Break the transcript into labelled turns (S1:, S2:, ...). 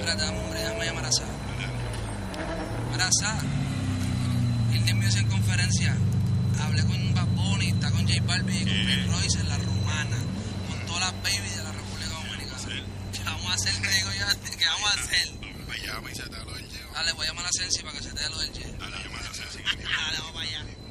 S1: Espérate, hombre, déjame llamar a Sá. Mira, Sá, el día mío en conferencia. Hablé con Bad Bunny, está con J Balvin y con Prince Royce en La Romana, con todas las babies de la República Dominicana. ¿Qué vamos a hacer? Me digo yo, ¿qué vamos a hacer?
S2: Me llama y se te da lo del J.
S1: Dale, voy a llamar a Sensi para que se te dé lo del J.
S2: Dale, llama a Sensi.
S1: Dale, vamos para allá.